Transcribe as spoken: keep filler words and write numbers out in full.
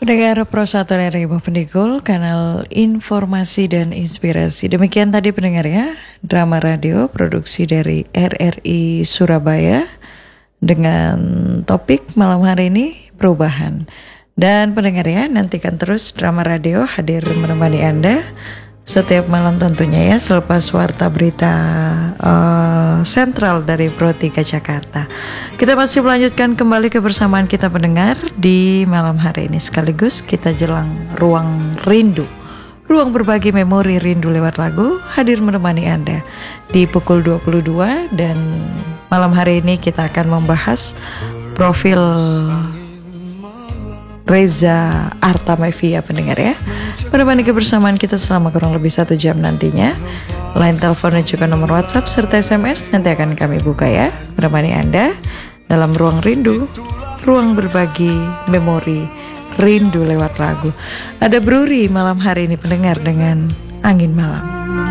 Pendengar Pro satu dari Ibu Pendikul, kanal informasi dan inspirasi. Demikian tadi pendengar ya, drama radio produksi dari R R I Surabaya dengan topik malam hari ini perubahan. Dan pendengar ya, nantikan terus drama radio hadir menemani Anda setiap malam tentunya ya, selepas warta berita uh, sentral dari Pro tiga Jakarta. Kita masih melanjutkan kembali kebersamaan kita pendengar di malam hari ini. Sekaligus kita jelang ruang rindu, ruang berbagi memori rindu lewat lagu, hadir menemani Anda di pukul dua puluh dua. Dan malam hari ini kita akan membahas profil Reza Artamevia pendengar ya. Menemani kebersamaan kita selama kurang lebih satu jam nantinya. Line telepon dan juga nomor WhatsApp serta S M S nanti akan kami buka ya, menemani Anda dalam ruang rindu, ruang berbagi memori rindu lewat lagu. Ada Bruri malam hari ini pendengar dengan Angin Malam.